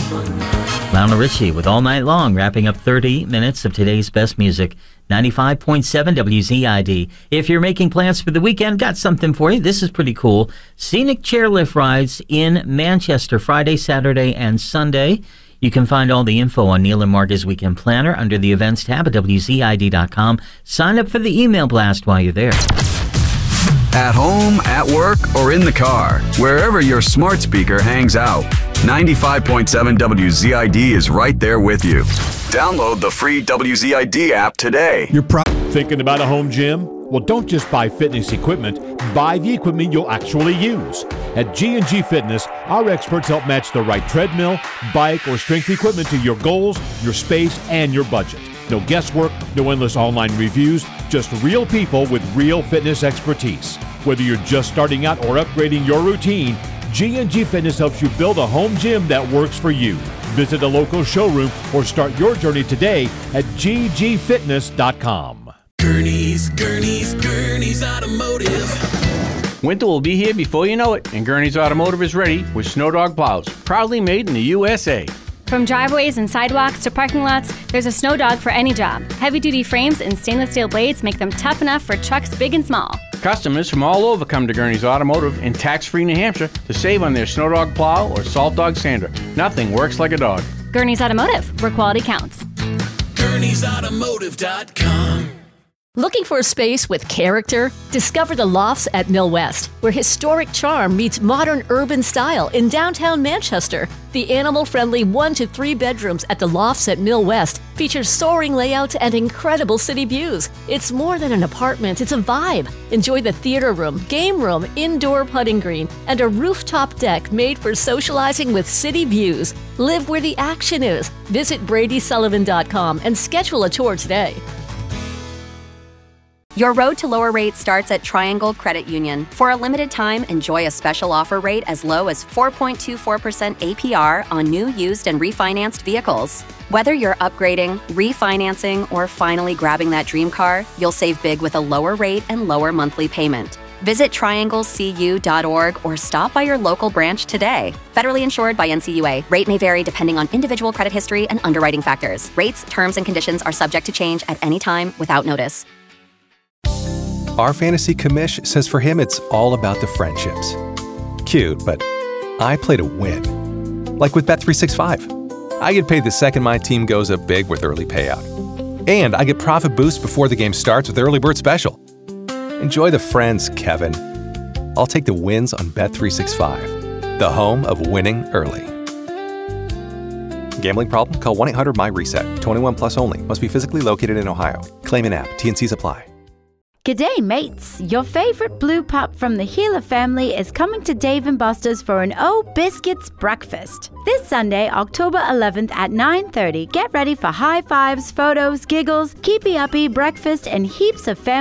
Lionel Richie with All Night Long, wrapping up 30 minutes of today's best music. 95.7 WZID. If you're making plans for the weekend, got something for you. This is pretty cool. Scenic chairlift rides in Manchester, Friday, Saturday, and Sunday. You can find all the info on Neil and Marga's Weekend Planner under the Events tab at WZID.com. Sign up for the email blast while you're there. At home, at work, or in the car, wherever your smart speaker hangs out, 95.7 WZID is right there with you. Download the free WZID app today. You're thinking about a home gym? Well, don't just buy fitness equipment. Buy the equipment you'll actually use. At G&G Fitness, our experts help match the right treadmill, bike, or strength equipment to your goals, your space, and your budget. No guesswork, no endless online reviews, just real people with real fitness expertise. Whether you're just starting out or upgrading your routine, G&G Fitness helps you build a home gym that works for you. Visit a local showroom or start your journey today at ggfitness.com. Gurney's Automotive. Winter will be here before you know it, and Gurney's Automotive is ready with Snow Dog plows, proudly made in the USA. From driveways and sidewalks to parking lots, there's a Snow Dog for any job. Heavy-duty frames and stainless steel blades make them tough enough for trucks big and small. Customers from all over come to Gurney's Automotive in tax-free New Hampshire to save on their Snow Dog plow or Salt Dog sander. Nothing works like a dog. Gurney's Automotive, where quality counts. Gurney'sAutomotive.com. Looking for a space with character? Discover the Lofts at Mill West, where historic charm meets modern urban style in downtown Manchester. The animal-friendly 1 to 3 bedrooms at the Lofts at Mill West features soaring layouts and incredible city views. It's more than an apartment, it's a vibe. Enjoy the theater room, game room, indoor putting green, and a rooftop deck made for socializing with city views. Live where the action is. Visit BradySullivan.com and schedule a tour today. Your road to lower rates starts at Triangle Credit Union. For a limited time, enjoy a special offer rate as low as 4.24% APR on new, used, and refinanced vehicles. Whether you're upgrading, refinancing, or finally grabbing that dream car, you'll save big with a lower rate and lower monthly payment. Visit trianglecu.org or stop by your local branch today. Federally insured by NCUA. Rate may vary depending on individual credit history and underwriting factors. Rates, terms, and conditions are subject to change at any time without notice. Our fantasy commish says for him it's all about the friendships. Cute, but I play to win. Like with Bet365. I get paid the second my team goes up big with early payout. And I get profit boost before the game starts with Early Bird Special. Enjoy the friends, Kevin. I'll take the wins on Bet365, the home of winning early. Gambling problem? Call 1-800-MY-RESET. 21 plus only. Must be physically located in Ohio. Claim in app. T&Cs apply. G'day mates, your favourite blue pup from the Healer family is coming to Dave & Buster's for an Oh Biscuits breakfast. This Sunday, October 11th at 9:30, get ready for high fives, photos, giggles, keepy-uppy, breakfast and heaps of family